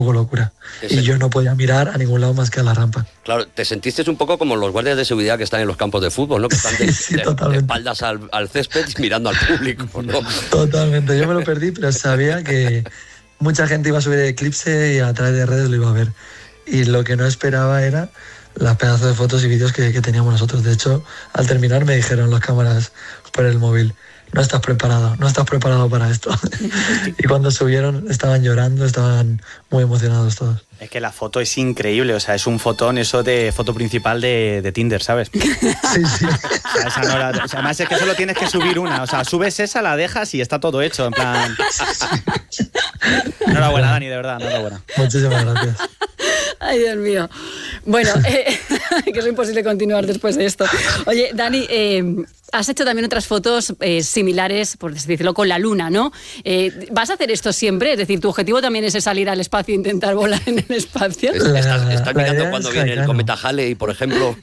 poco locura. Y yo no podía mirar a ningún lado más que a la rampa. Claro, te sentiste un poco como los guardias de seguridad que están en los campos de fútbol, ¿no? Que están de espaldas al césped mirando al público, ¿no? Totalmente, yo me lo perdí, pero sabía que mucha gente iba a subir el Eclipse y a través de redes lo iba a ver. Y lo que no esperaba era las pedazos de fotos y vídeos que teníamos nosotros. De hecho, al terminar me dijeron las cámaras por el móvil: no estás preparado para esto. Y cuando subieron estaban llorando, estaban muy emocionados todos. Es que la foto es increíble, o sea, es un fotón, eso de foto principal de Tinder, ¿sabes? Sí, sí. O sea, además es que solo tienes que subir una, o sea, subes esa, la dejas y está todo hecho, en plan... Enhorabuena, Dani, de verdad, enhorabuena. Muchísimas gracias. Ay, Dios mío. Bueno, que es imposible continuar después de esto. Oye, Dani, has hecho también otras fotos similares, por decirlo, con la luna, ¿no? ¿Vas a hacer esto siempre? Es decir, ¿tu objetivo también es salir al espacio e intentar volar en el espacio? ¿Estás mirando cuando viene el cometa Halley, por ejemplo?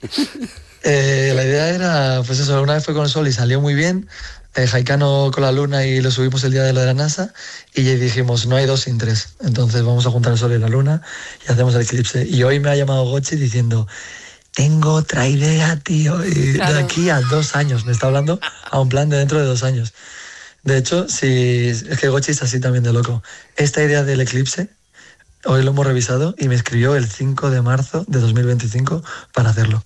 La idea era, pues eso, una vez fue con el sol y salió muy bien. Jaicano con la luna y lo subimos el día de lo de la NASA y dijimos, no hay dos sin tres. Entonces vamos a juntar el sol y la luna y hacemos el eclipse. Y hoy me ha llamado Gochi diciendo: tengo otra idea, tío. Y claro, de aquí a 2 años, me está hablando a un plan de dentro de 2 años. De hecho, sí, es que Gochi es así también de loco. Esta idea del eclipse, hoy lo hemos revisado y me escribió el 5 de marzo de 2025 para hacerlo.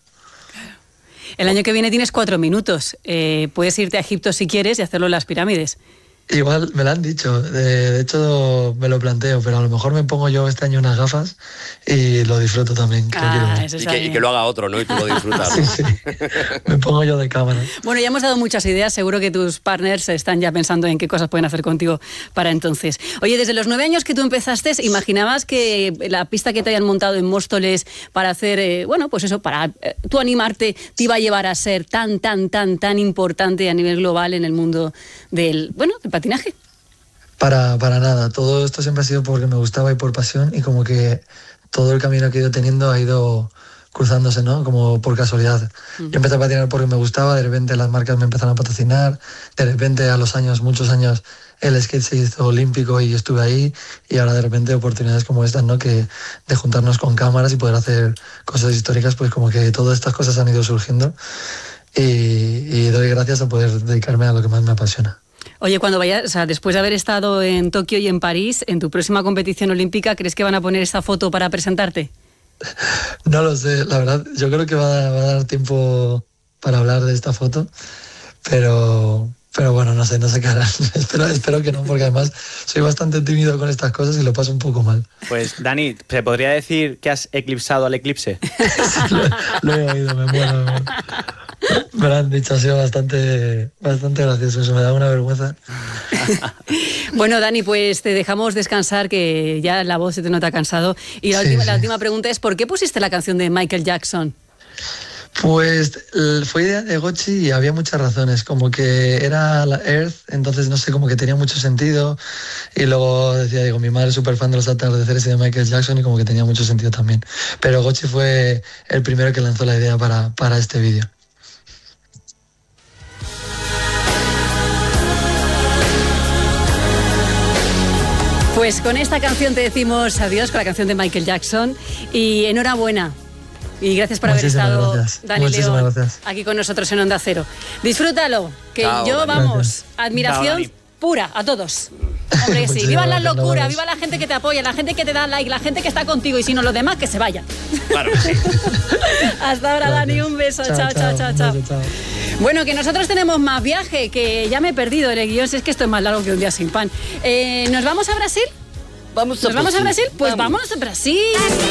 El año que viene tienes 4 minutos. Puedes irte a Egipto si quieres y hacerlo en las pirámides. Igual me lo han dicho, de hecho me lo planteo, pero a lo mejor me pongo yo este año unas gafas y lo disfruto también. Y que lo haga otro, ¿no? Y tú lo disfrutas. Sí, sí. Me pongo yo de cámara. Bueno, ya hemos dado muchas ideas, seguro que tus partners están ya pensando en qué cosas pueden hacer contigo para entonces. Oye, desde los 9 años que tú empezaste, ¿imaginabas que la pista que te hayan montado en Móstoles para hacer, bueno, pues eso, para tú animarte, te iba a llevar a ser tan importante a nivel global en el mundo del patinaje? Para nada, todo esto siempre ha sido porque me gustaba y por pasión, y como que todo el camino que he ido teniendo ha ido cruzándose, ¿no? Como por casualidad. Yo empecé a patinar porque me gustaba, de repente las marcas me empezaron a patrocinar, de repente a los años, muchos años, el skate se hizo olímpico y estuve ahí, y ahora de repente oportunidades como estas, ¿no? Que de juntarnos con cámaras y poder hacer cosas históricas, pues como que todas estas cosas han ido surgiendo, y doy gracias a poder dedicarme a lo que más me apasiona. Oye, cuando vayas, o sea, después de haber estado en Tokio y en París, en tu próxima competición olímpica, ¿crees que van a poner esta foto para presentarte? No lo sé, la verdad, yo creo que va a dar tiempo para hablar de esta foto, pero bueno, no sé qué harán. espero que no, porque además soy bastante tímido con estas cosas y lo paso un poco mal. Pues, Dani, ¿se podría decir que has eclipsado al eclipse? Sí, lo he oído, me muero. Me lo han dicho, ha sido bastante gracioso, eso me da una vergüenza. Bueno, Dani, pues te dejamos descansar, que ya la voz se te nota cansado. Y la última pregunta es, ¿por qué pusiste la canción de Michael Jackson? Pues fue idea de Gochi y había muchas razones, como que era la Earth, entonces no sé, como que tenía mucho sentido, y luego digo, mi madre es súper fan de los atardeceres y de Michael Jackson y como que tenía mucho sentido también. Pero Gochi fue el primero que lanzó la idea para este vídeo. Pues con esta canción te decimos adiós, con la canción de Michael Jackson, y enhorabuena. Y gracias por haber estado, Dani León, aquí con nosotros en Onda Cero. Disfrútalo, que yo, vamos, admiración pura a todos. Hombre, sí, viva la locura, viva la gente que te apoya, la gente que te da like, la gente que está contigo, y si no, los demás que se vayan. Claro que sí. Hasta ahora, Dani, un beso. Chao. Bueno, que nosotros tenemos más viaje, que ya me he perdido en el guión, si es que esto es más largo que un día sin pan. ¿Nos vamos a Brasil? ¿Nos vamos a Brasil? Pues vamos a Brasil.